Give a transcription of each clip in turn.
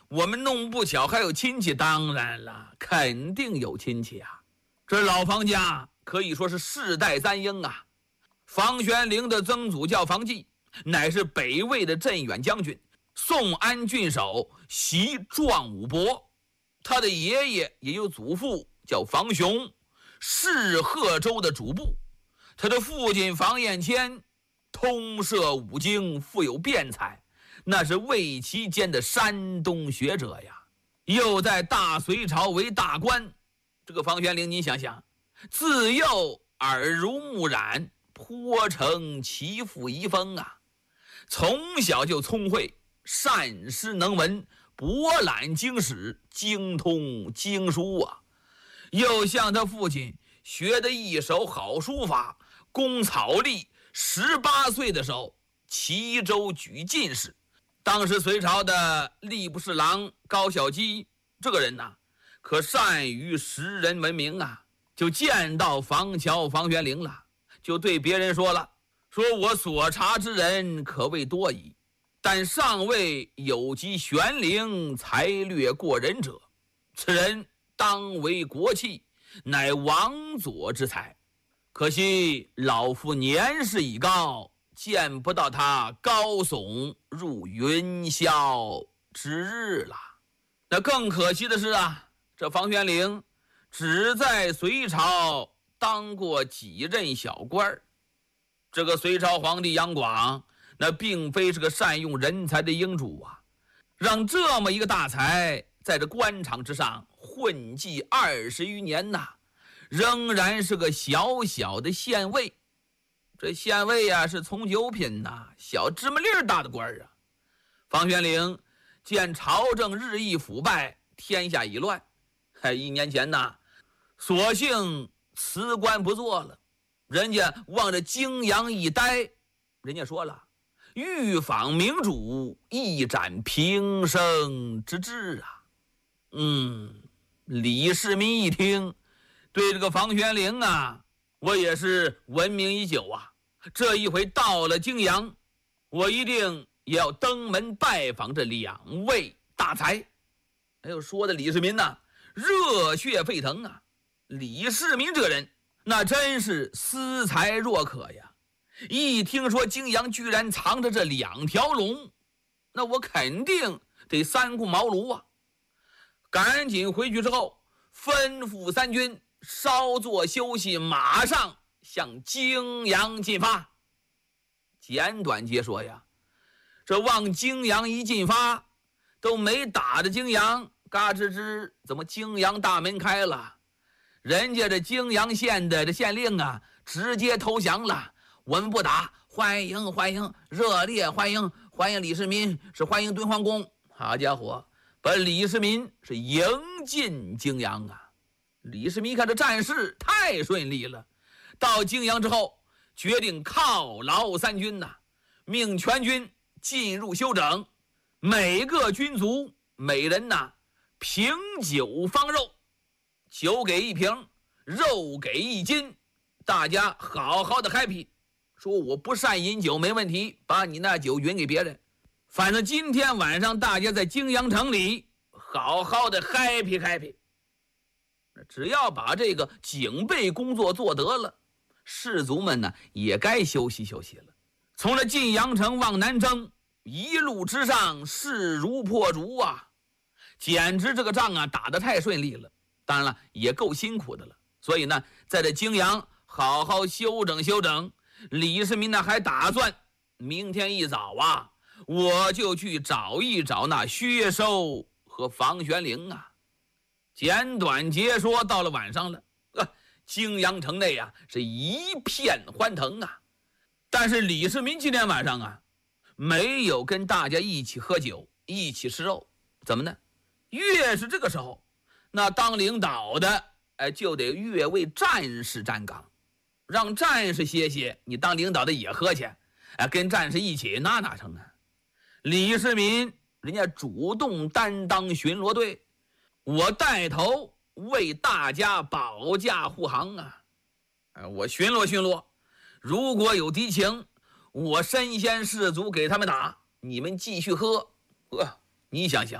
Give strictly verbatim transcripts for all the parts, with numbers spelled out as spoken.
我们弄不巧还有亲戚，当然了，肯定有亲戚啊。这老房家可以说是世代三英啊。房玄龄的曾祖叫房继，乃是北魏的镇远将军，宋安郡守，袭壮武伯。他的爷爷也有祖父叫房雄，是贺州的主簿。他的父亲房彦谦通涉五经，富有辩才，那是魏齐间的山东学者呀。又在大隋朝为大官。这个房玄龄你想想，自幼耳濡目染，颇成其父遗风啊。从小就聪慧，善诗能文，博览经史，精通经书啊。又像他父亲学得一手好书法，工草隶，十八岁的时候齐州举进士。当时隋朝的吏部侍郎高孝基这个人呐、啊，可善于识人闻名啊，就见到房乔房玄龄了，就对别人说了，说我所察之人可谓多矣，但尚未有及玄龄才略过人者，此人当为国戚，乃王佐之才，可惜老夫年事已高，见不到他高耸入云霄之日了。那更可惜的是啊，这房玄龄只在隋朝当过几任小官。这个隋朝皇帝杨广那并非是个善用人才的英主啊，让这么一个大才在这官场之上混迹二十余年呐，仍然是个小小的县尉。这县尉啊是从九品呐、啊，小芝麻粒儿大的官啊。房玄龄见朝政日益腐败，天下已乱，一年前呐，索性辞官不做了。人家望着泾阳一呆，人家说了，欲访明主，一展平生之志啊。嗯，李世民一听，对这个房玄龄啊，我也是闻名已久啊。这一回到了泾阳，我一定也要登门拜访这两位大才。哎呦，说的李世民呐，热血沸腾啊！李世民这个人，那真是思才若渴呀！一听说泾阳居然藏着这两条龙，那我肯定得三顾茅庐啊！赶紧回去之后，吩咐三军稍作休息，马上向泾阳进发。简短截说呀，这往泾阳一进发，都没打着泾阳，嘎吱吱，怎么泾阳大门开了？人家这泾阳县的这县令啊，直接投降了。我们不打，欢迎欢迎，热烈欢迎，欢迎李世民，是欢迎敦煌宫。好家伙，把李世民是迎进泾阳啊！李世民看这战事太顺利了，到泾阳之后，决定犒劳三军呐、啊，命全军进入休整，每个军卒每人呐瓶酒方肉，酒给一瓶，肉给一斤，大家好好的 happy。说我不善饮酒没问题，把你那酒匀给别人。反正今天晚上大家在泾阳城里好好的 happy happy。只要把这个警备工作做得了，士卒们呢也该休息休息了。从这晋阳城往南征，一路之上势如破竹啊，简直这个仗啊打得太顺利了。当然了，也够辛苦的了。所以呢，在这泾阳好好休整休整。李世民呢还打算明天一早啊，我就去找一找那薛收和房玄龄啊。简短截说，到了晚上了，呃，泾阳城内啊是一片欢腾啊。但是李世民今天晚上啊，没有跟大家一起喝酒，一起吃肉。怎么呢？越是这个时候，那当领导的哎就得越为战士站岗，让战士歇歇，你当领导的也喝去，哎，跟战士一起，那哪成啊？李世民人家主动担当巡逻队，我带头为大家保驾护航啊！哎，我巡逻巡逻，如果有敌情，我身先士卒给他们打，你们继续喝。呃，你想想，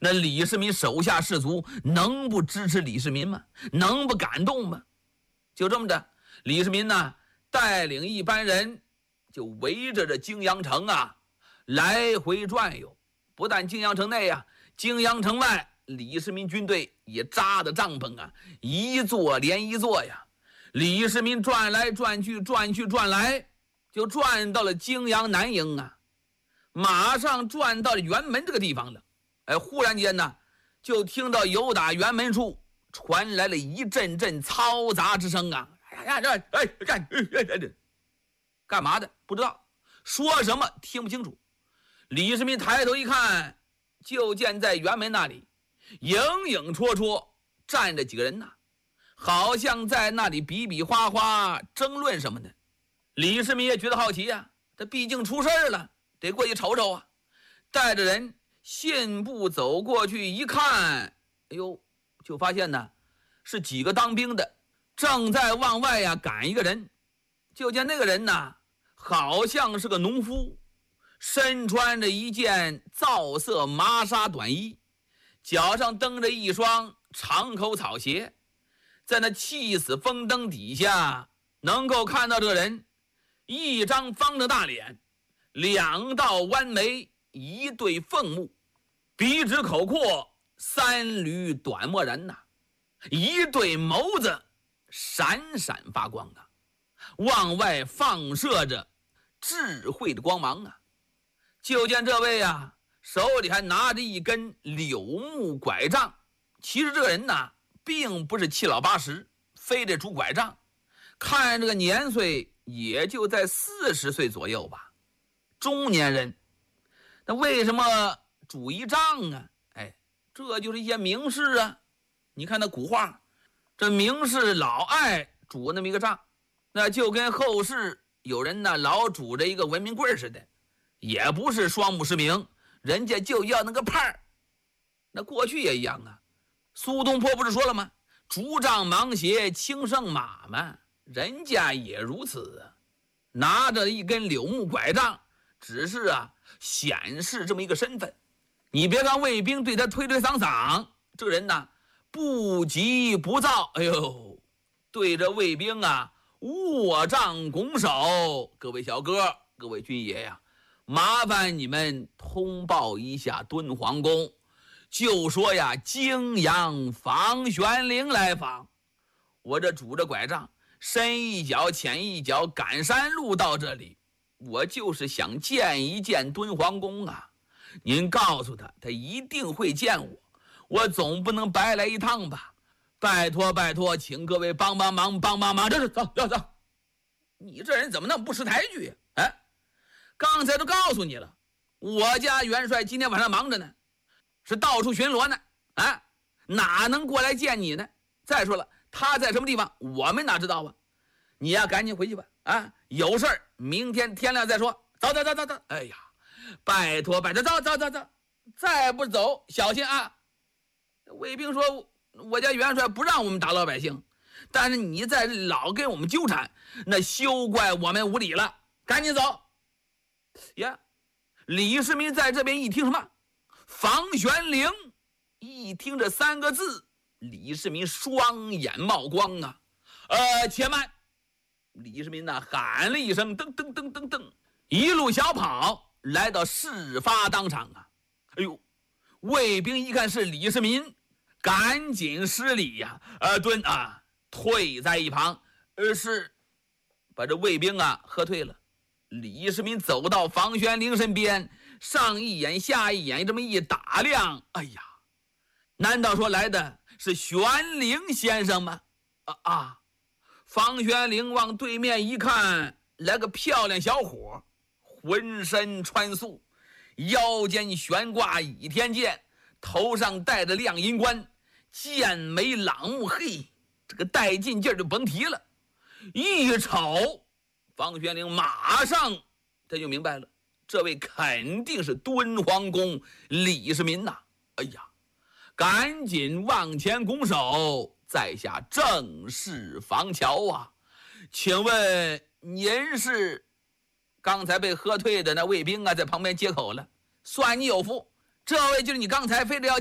那李世民手下士卒能不支持李世民吗？能不感动吗？就这么着，李世民呢带领一班人就围着这泾阳城啊来回转悠。不但泾阳城内啊，泾阳城外李世民军队也扎的帐篷啊一座连一座呀。李世民转来转去转去转来，就转到了泾阳南营啊，马上转到了辕门这个地方了。哎，忽然间呢，就听到由打辕门处传来了一阵阵嘈杂之声啊！哎呀，这哎干干嘛的？不知道，说什么听不清楚。李世民抬头一看，就见在辕门那里，影影绰绰站着几个人呐，好像在那里比比划划争论什么的。李世民也觉得好奇呀、啊，他毕竟出事了，得过去瞅瞅啊。带着人信步走过去一看，哎呦，就发现呢是几个当兵的正在往外呀赶一个人。就见那个人呢好像是个农夫，身穿着一件皂色麻纱短衣，脚上蹬着一双长口草鞋。在那气死风灯底下，能够看到这个人一张方的大脸，两道弯眉，一对凤目，鼻直口阔，三缕短墨然呐、啊，一对眸子闪闪发光啊，往外放射着智慧的光芒啊。就见这位啊手里还拿着一根柳木拐杖。其实这个人呢并不是七老八十非得拄拐杖，看这个年岁也就在四十岁左右吧，中年人。那为什么拄一杖啊？哎，这就是一些名士啊。你看那古画，这名士老爱拄那么一个杖，那就跟后世有人呢老拄着一个文明棍似的，也不是双目失明，人家就要那个派儿。那过去也一样啊，苏东坡不是说了吗？竹杖芒鞋轻胜马嘛，人家也如此啊，拿着一根柳木拐杖，只是啊显示这么一个身份。你别看卫兵对他推推搡搡，这个人呢不急不躁，哎呦，对着卫兵啊握杖拱手。各位小哥，各位军爷呀，麻烦你们通报一下敦煌宫，就说呀泾阳房玄龄来访。我这拄着拐杖，深一脚浅一脚赶山路到这里，我就是想见一见敦煌宫啊。您告诉他，他一定会见我，我总不能白来一趟吧。拜托拜托，请各位帮帮忙帮帮忙。这是走走走，你这人怎么那么不识抬举？哎，刚才都告诉你了，我家元帅今天晚上忙着呢，是到处巡逻呢，啊，哪能过来见你呢？再说了，他在什么地方，我们哪知道啊？你呀，赶紧回去吧，啊，有事儿明天天亮再说。走走走走走，哎呀，拜托拜托，走走走走，再不走小心啊！卫兵说，我家元帅不让我们打老百姓，但是你在这老跟我们纠缠，那休怪我们无礼了，赶紧走呀！李世民在这边一听什么房玄龄，一听这三个字，李世民双眼冒光啊！呃，且慢！李世民呢喊了一声，噔噔噔噔噔，一路小跑来到事发当场啊！哎呦，卫兵一看是李世民，赶紧施礼呀、啊，呃，蹲啊，退在一旁，呃，是把这卫兵啊喝退了。李世民走到房玄龄身边，上一眼下一眼，这么一打量，哎呀，难道说来的是玄龄先生吗？啊啊！房玄龄往对面一看，来个漂亮小伙，浑身穿素，腰间悬挂倚天剑，头上戴着亮银冠，剑眉朗目，嘿，这个带劲劲儿就甭提了。一瞅，房玄龄马上他就明白了，这位肯定是敦煌宫李世民呐、啊！哎呀，赶紧往前拱手，在下正是房乔啊，请问您是？刚才被喝退的那卫兵啊，在旁边接口了，算你有福，这位就是你刚才非得要